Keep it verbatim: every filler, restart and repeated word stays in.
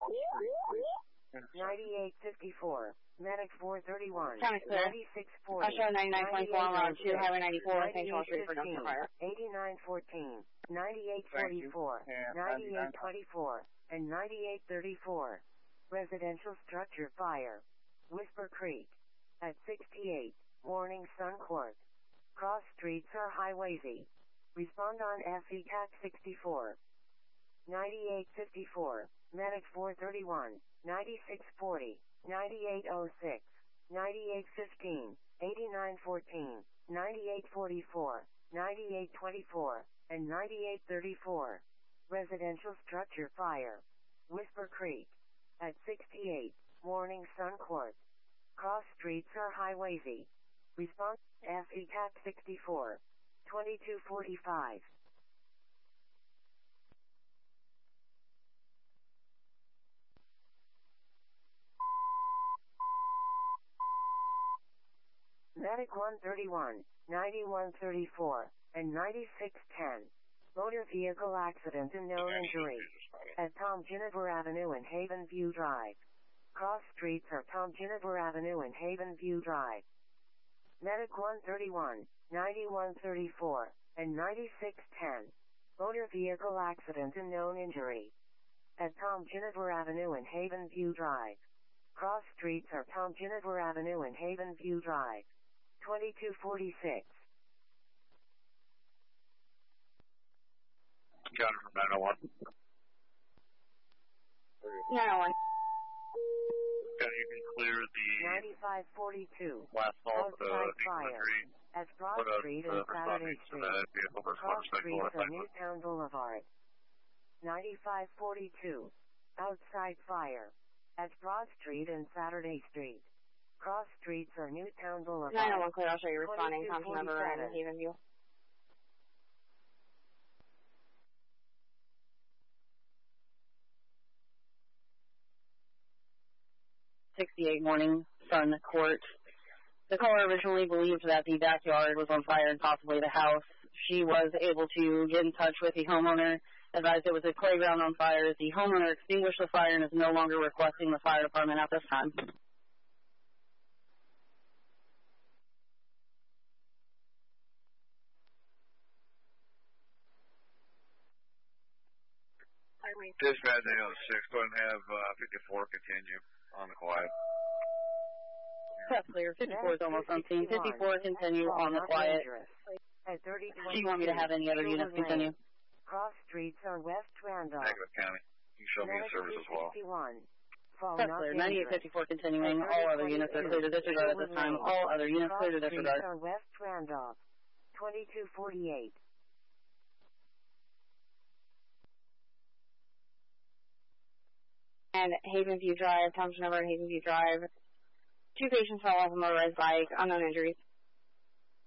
ninety-eight fifty-four. Medic four thirty-one. County clear. ninety-six forty. I'll show ninety-nine twenty-four on Route two, Highway ninety-four, Saint Charles Street for dumpster fire. eighty-nine fourteen. ninety-eight forty-four. ninety-eight twenty-four. And ninety-eight thirty-four. Residential structure fire. Whisper Creek. At sixty-eight. Morning Sun Court. Cross streets are highwaysy. Respond on F E C A C sixty-four. ninety-eight fifty-four. Medic four thirty-one. ninety-six forty. ninety-eight oh six. ninety-eight fifteen. eighty-nine fourteen. ninety-eight forty-four. ninety-eight twenty-four. And ninety-eight thirty-four. Residential structure fire. Whisper Creek. At sixty-eight. Morning Sun Court. Cross streets are highwaysy. Response F E C A C sixty-four. twenty-two forty-five. Medic one thirty-one, ninety-one thirty-four, and ninety-six ten. Motor vehicle accident and known injury. At Tom Ginniver Avenue and Haven View Drive. Cross streets are Tom Ginniver Avenue and Haven View Drive. Medic one thirty-one, ninety-one thirty-four, and ninety-six ten. Motor vehicle accident and known injury. At Tom Ginniver Avenue and Haven View Drive. Cross streets are Tom Ginniver Avenue and Haven View Drive. twenty-two forty-six. Got it from nine oh one. nine oh one. Okay, you can clear the ninety-five forty-two. last fall of the fire. injury. At Broad What Street uh, and Saturday Street. Cross streets are Newtown Boulevard. ninety-five forty-two. Outside fire. At Broad Street and Saturday Street. Cross streets are Newtown Boulevard. nine oh one clear, I'll show you responding. Thompson number and Haven View. sixty-eight Morning Sun Court. The caller originally believed that the backyard was on fire and possibly the house. She was able to get in touch with the homeowner, advised it was a playground on fire. The homeowner extinguished the fire and is no longer requesting the fire department at this time. Dispatch eight oh six, go ahead and have uh, fifty-four continue on the quiet. That's clear. fifty-four is almost unseen. fifty-four continue on the quiet. Do you want me to have any other units continue? Cross streets are West Randolph. Negative County. You can show me a service as well. That's clear. ninety-eight fifty-four continuing. All other units are clear to disregard at this time. All other units clear to disregard. Cross streets are West Randolph. twenty-two forty-eight. And Haven View Drive, Thompson number, Haven View Drive. Two patients fell off a motorized bike, unknown injuries.